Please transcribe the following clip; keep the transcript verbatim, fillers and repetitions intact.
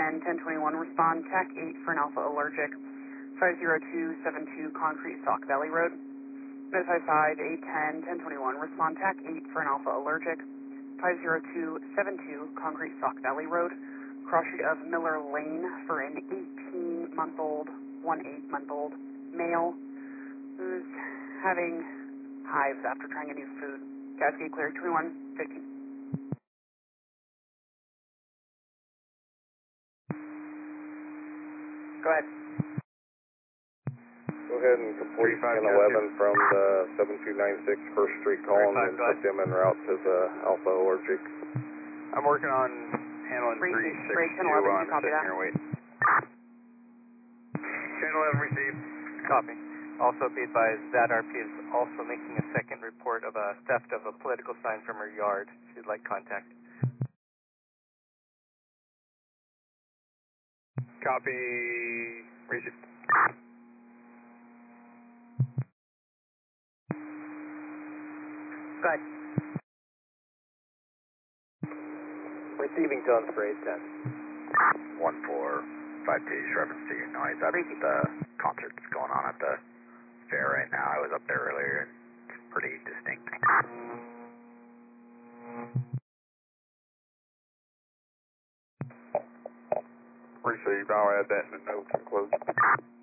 ten, ten twenty-one, respond T A C eight for an Alpha Allergic, five zero two seven two Concrete Sauk Valley Road. Notify five, eight ten, ten twenty-one, respond T A C eight for an Alpha Allergic, five zero two seven two Concrete Sauk Valley Road. Cross street of Miller Lane for an eighteen-month-old, one eight-month-old male who's having hives after trying a new food. Cascade clear, twenty-one fifteen. Go ahead. Go ahead and complete ten eleven from the seven two nine six First Street call and then put them en route to the Alpha Allergic. I'm working on handling three six two on sitting here wait. ten eleven received. Copy. Also be advised that R P is also making a second report of a theft of a political sign from her yard. She'd like contact. Copy. Received. Go ahead. Receiving tone spray ten. one four five two, reference to your noise. That's the concert that's going on at the fair right now. I was up there earlier and it's pretty distinct. Received. I'll add that in the notes and close.